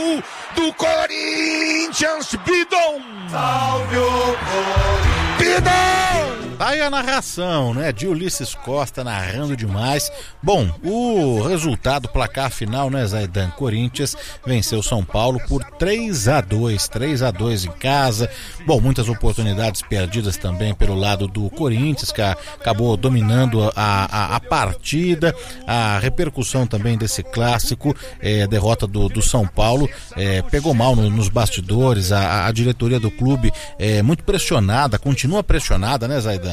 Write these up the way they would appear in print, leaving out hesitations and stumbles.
do Corinthians, Bidon! Salve o Corinthians! Bidon! Tá aí a narração, né, de Ulisses Costa narrando demais. Bom, o resultado, placar final, né, Zaidan? Corinthians venceu São Paulo por 3-2 em casa. Bom, muitas oportunidades perdidas também pelo lado do Corinthians, que acabou dominando a partida. A repercussão também desse clássico, derrota do São Paulo, pegou mal nos bastidores. A diretoria do clube muito pressionada, continua pressionada, né, Zaidan?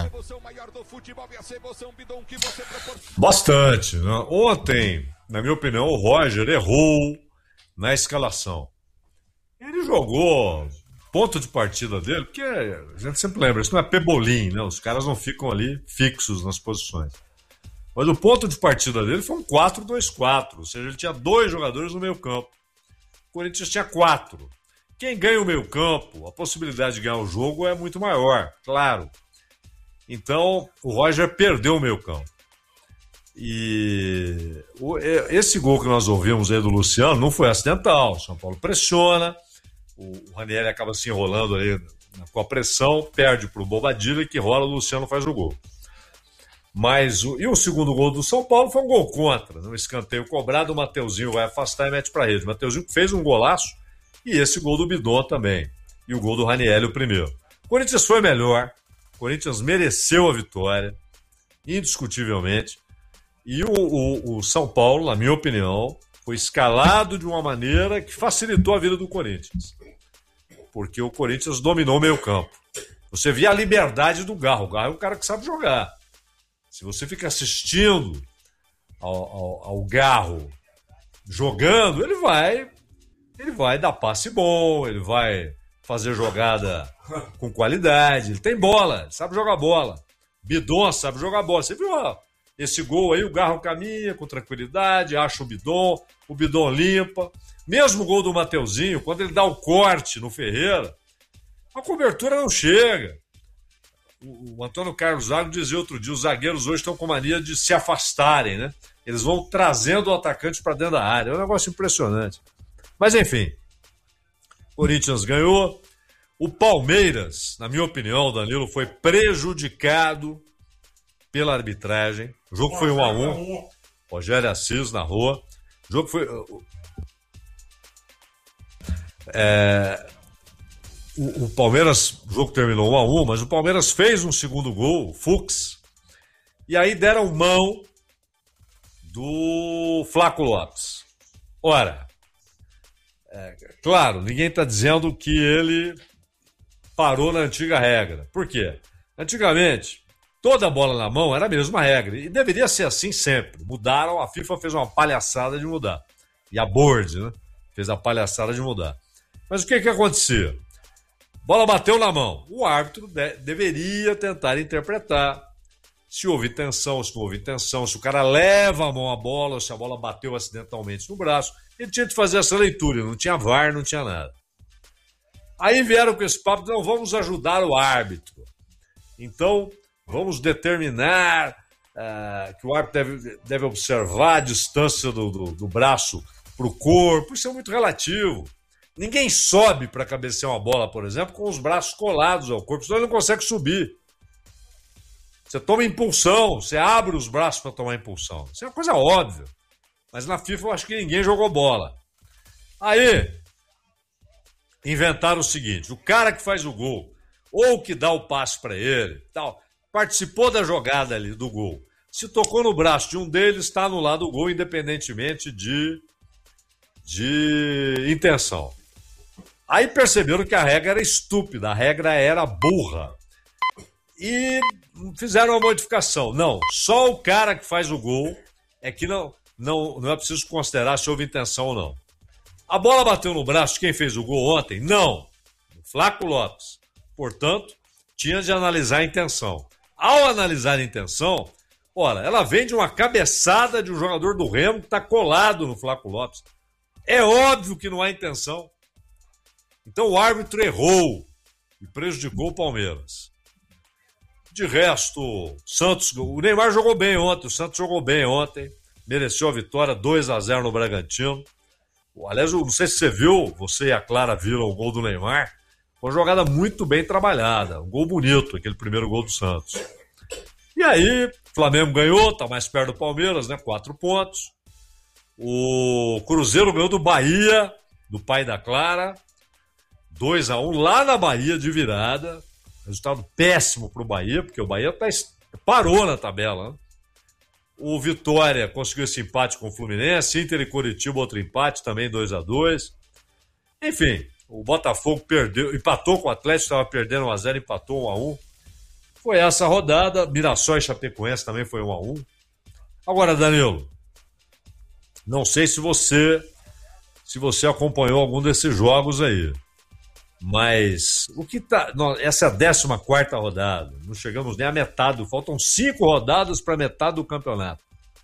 Bastante, né? Ontem, na minha opinião, o Roger errou na escalação. Ele jogou ponto de partida dele, porque a gente sempre lembra, isso não é pebolim, né? Os caras não ficam ali fixos nas posições. Mas o ponto de partida dele foi um 4-2-4, ou seja, ele tinha 2 jogadores no meio campo. O Corinthians tinha 4. Quem ganha o meio campo, a possibilidade de ganhar o jogo é muito maior, claro. Então, o Roger perdeu o meio campo. E esse gol que nós ouvimos aí do Luciano não foi acidental. O São Paulo pressiona, o Ranieri acaba se enrolando aí com a pressão, perde para o Bobadilla, que rola, o Luciano faz o gol. Mas o segundo gol do São Paulo foi um gol contra, um escanteio cobrado, o Mateuzinho vai afastar e mete para a rede. O Mateuzinho fez um golaço, e esse gol do Bidon também. E o gol do Ranieri, o primeiro. O Corinthians foi melhor. O Corinthians mereceu a vitória, indiscutivelmente. E o São Paulo, na minha opinião, foi escalado de uma maneira que facilitou a vida do Corinthians. Porque o Corinthians dominou o meio campo. Você via a liberdade do Garro. O Garro é um cara que sabe jogar. Se você fica assistindo ao Garro jogando, ele vai dar passe bom, ele vai fazer jogada com qualidade, ele tem bola, ele sabe jogar bola. Bidon sabe jogar bola. Você viu esse gol aí, o Garro caminha com tranquilidade, acha o Bidon limpa. Mesmo o gol do Mateuzinho, quando ele dá o corte no Ferreira, a cobertura não chega. O Antônio Carlos Zago dizia outro dia, os zagueiros hoje estão com mania de se afastarem, né? Eles vão trazendo o atacante para dentro da área. É um negócio impressionante. Mas enfim, Corinthians ganhou. O Palmeiras, na minha opinião, Danilo, foi prejudicado pela arbitragem. O jogo foi 1-1. Rogério Assis narrou. O jogo foi... O Palmeiras, o jogo terminou 1-1, mas o Palmeiras fez um segundo gol, o Fux, e aí deram mão do Flaco Lopes. Ora, claro, ninguém está dizendo que ele parou na antiga regra. Por quê? Antigamente, toda bola na mão era a mesma regra, e deveria ser assim sempre. Mudaram, a FIFA fez uma palhaçada de mudar. E a Board, né, fez a palhaçada de mudar. Mas o que acontecia? Bola bateu na mão. O árbitro deveria tentar interpretar se houve tensão, se não houve tensão, se o cara leva a mão à bola, se a bola bateu acidentalmente no braço. Ele tinha de fazer essa leitura, não tinha VAR, não tinha nada. Aí vieram com esse papo, não, vamos ajudar o árbitro. Então, vamos determinar que o árbitro deve observar a distância do braço para o corpo. Isso é muito relativo. Ninguém sobe para cabecear uma bola, por exemplo, com os braços colados ao corpo, senão ele não consegue subir. Você toma impulsão, você abre os braços para tomar impulsão. Isso é uma coisa óbvia. Mas na FIFA eu acho que ninguém jogou bola. Aí, inventaram o seguinte, o cara que faz o gol, ou que dá o passe para ele, tal, participou da jogada ali do gol. Se tocou no braço de um deles, está anulado o gol, independentemente de intenção. Aí perceberam que a regra era estúpida, a regra era burra. E fizeram uma modificação. Não, só o cara que faz o gol é que não é preciso considerar se houve intenção ou não. A bola bateu no braço de quem fez o gol ontem? Não. O Flaco Lopes. Portanto, tinha de analisar a intenção. Ao analisar a intenção, olha, ela vem de uma cabeçada de um jogador do Remo que está colado no Flaco Lopes. É óbvio que não há intenção. Então o árbitro errou e prejudicou o Palmeiras. De resto, o Neymar jogou bem ontem, o Santos jogou bem ontem, mereceu a vitória 2-0 no Bragantino. Aliás, eu não sei se você viu, você e a Clara viram o gol do Neymar. Foi uma jogada muito bem trabalhada. Um gol bonito, aquele primeiro gol do Santos. E aí, o Flamengo ganhou, tá mais perto do Palmeiras, né? 4 pontos. O Cruzeiro ganhou do Bahia, do pai da Clara. 2-1 lá na Bahia de virada. Resultado péssimo pro Bahia, porque o Bahia parou na tabela, né? O Vitória conseguiu esse empate com o Fluminense. Inter e Coritiba, outro empate, também 2-2. Enfim, o Botafogo empatou com o Atlético, estava perdendo 1-0, empatou 1-1. Foi essa rodada. Mirassol e Chapecoense também foi 1-1. Agora, Danilo, não sei se você acompanhou algum desses jogos aí, mas o que tá. Essa é a 14ª rodada. Não chegamos nem à metade. Faltam 5 rodadas para metade do campeonato.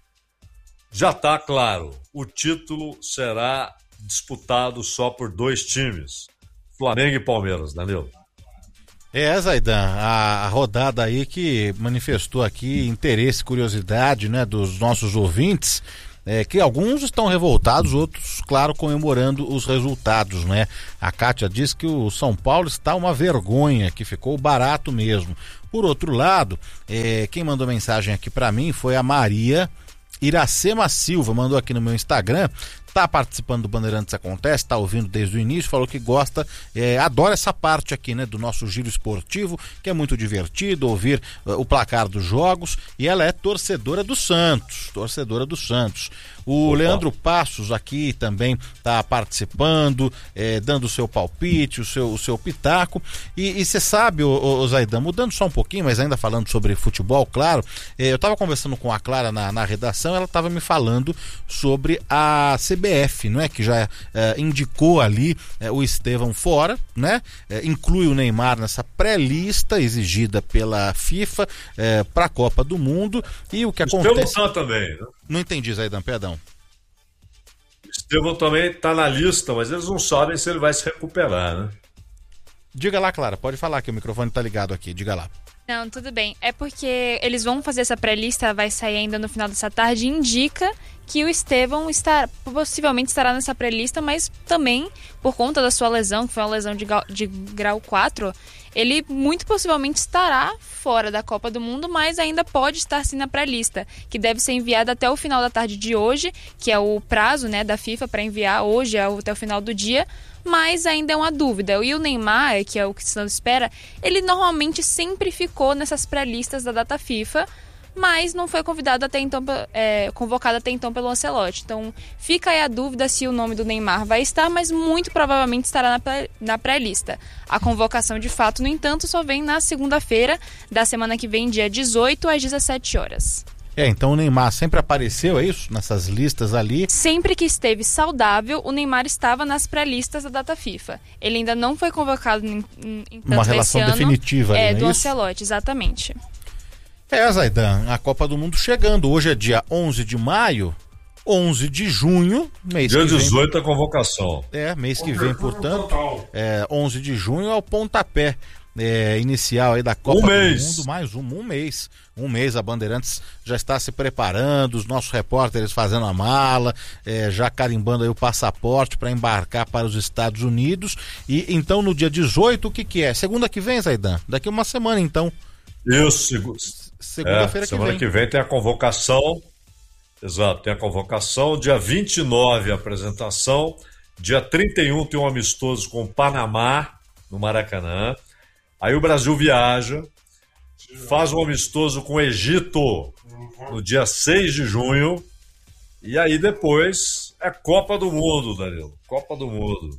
Já está claro. O título será disputado só por 2 times: Flamengo e Palmeiras, Danilo. Zaidan, a rodada aí que manifestou aqui interesse, curiosidade, né, dos nossos ouvintes. Que alguns estão revoltados, outros, claro, comemorando os resultados, né? A Kátia diz que o São Paulo está uma vergonha, que ficou barato mesmo. Por outro lado, quem mandou mensagem aqui para mim foi a Maria Iracema Silva, mandou aqui no meu Instagram. Tá participando do Bandeirantes Acontece, tá ouvindo desde o início, falou que gosta, adora essa parte aqui, né, do nosso giro esportivo, que é muito divertido ouvir o placar dos jogos, e ela é torcedora do Santos. O Opa. Leandro Passos aqui também tá participando, dando o seu palpite, o seu pitaco, e você sabe, o Zaidan, mudando só um pouquinho, mas ainda falando sobre futebol, claro, eu tava conversando com a Clara na redação, ela tava me falando sobre a CBF, não é, que já indicou ali o Estevão fora, né, inclui o Neymar nessa pré-lista exigida pela FIFA para a Copa do Mundo, e o que acontece... Estevão também, né? Não entendi, Zaidan, perdão. Estevão também está na lista, mas eles não sabem se ele vai se recuperar, né? Diga lá, Clara, pode falar que o microfone tá ligado aqui, diga lá. Não, tudo bem. É porque eles vão fazer essa pré-lista, vai sair ainda no final dessa tarde, e indica que o Estevão possivelmente estará nessa pré-lista, mas também, por conta da sua lesão, que foi uma lesão de grau 4, ele muito possivelmente estará fora da Copa do Mundo, mas ainda pode estar sim na pré-lista, que deve ser enviada até o final da tarde de hoje, que é o prazo, né, da FIFA para enviar hoje até o final do dia, mas ainda é uma dúvida. E o Neymar, que é o que se espera, ele normalmente sempre ficou nessas pré-listas da data FIFA, mas não foi convidado até então, convocado até então pelo Ancelotti. Então fica aí a dúvida se o nome do Neymar vai estar, mas muito provavelmente estará na pré-lista. A convocação de fato, no entanto, só vem na segunda-feira da semana que vem, dia 18 às 17 horas. Então o Neymar sempre apareceu, é isso? Nessas listas ali? Sempre que esteve saudável, o Neymar estava nas pré-listas da data FIFA. Ele ainda não foi convocado em uma relação definitiva ali, do é isso? Ancelotti, exatamente. Zaidan, a Copa do Mundo chegando. Hoje é dia 11 de maio, 11 de junho, mês dia que vem. 18 a convocação. Mês que vem, portanto, 11 de junho é o pontapé inicial aí da Copa do Mundo, mais um mês. A Bandeirantes já está se preparando, os nossos repórteres fazendo a mala, já carimbando aí o passaporte para embarcar para os Estados Unidos. E então no dia 18, o que é? Segunda que vem, Zaidan? Daqui uma semana, então. Isso, segunda-feira que vem. Semana que vem tem a convocação. Exato, tem a convocação. Dia 29 a apresentação. Dia 31 tem um amistoso com o Panamá, no Maracanã. Aí o Brasil viaja, faz um amistoso com o Egito no dia 6 de junho. E aí depois é Copa do Mundo, Danilo. Copa do Mundo.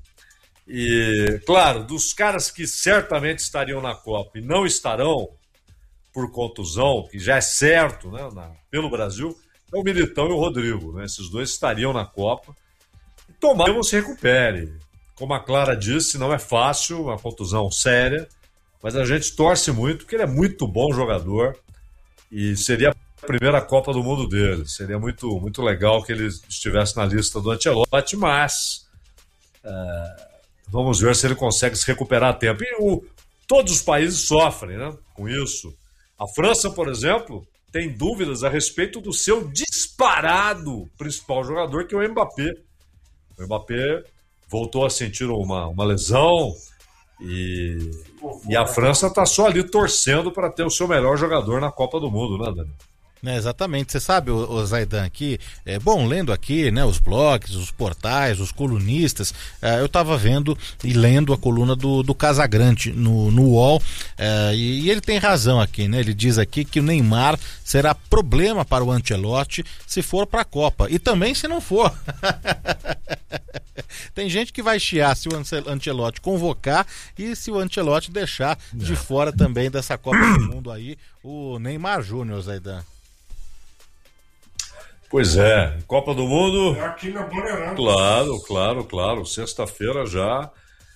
E, claro, dos caras que certamente estariam na Copa e não estarão por contusão, que já é certo, né, pelo Brasil, é o Militão e o Rodrigo, né? Esses dois estariam na Copa. E tomara que não se recupere. Como a Clara disse, não é fácil, uma contusão séria, mas a gente torce muito, porque ele é muito bom jogador e seria a primeira Copa do Mundo dele. Seria muito, muito legal que ele estivesse na lista do Ancelotti, mas vamos ver se ele consegue se recuperar a tempo. E todos os países sofrem, né, com isso. A França, por exemplo, tem dúvidas a respeito do seu disparado principal jogador, que é o Mbappé. O Mbappé voltou a sentir uma lesão e a França está só ali torcendo para ter o seu melhor jogador na Copa do Mundo, né, Daniel? Exatamente, você sabe, o Zaidan, que é bom, lendo aqui, né, os blogs, os portais, os colunistas, eu estava vendo e lendo a coluna do Casagrande no UOL, e ele tem razão aqui, né, ele diz aqui que o Neymar será problema para o Ancelotti se for para a Copa, e também se não for. Tem gente que vai chiar se o Ancelotti convocar e se o Ancelotti deixar de fora também dessa Copa do Mundo aí o Neymar Júnior, Zaidan. Pois é, Copa do Mundo. Aqui na Bandeirantes. Claro. Sexta-feira já,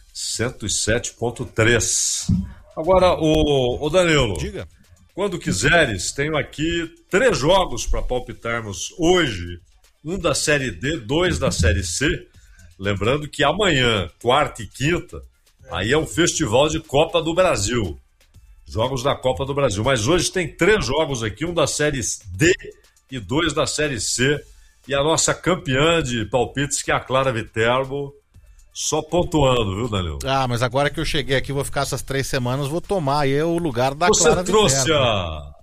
107.3. Agora, o Danilo. Diga. Quando quiseres, tenho aqui 3 jogos para palpitarmos hoje. Um da Série D, 2 da Série C. Lembrando que amanhã, quarta e quinta, aí é um festival de Copa do Brasil. Jogos da Copa do Brasil. Mas hoje tem 3 jogos aqui, um da Série D e 2 da Série C, e a nossa campeã de palpites, que é a Clara Viterbo, só pontuando, viu, Danilo? Mas agora que eu cheguei aqui, vou ficar essas 3 semanas, vou tomar aí o lugar da Você Clara trouxe Viterbo.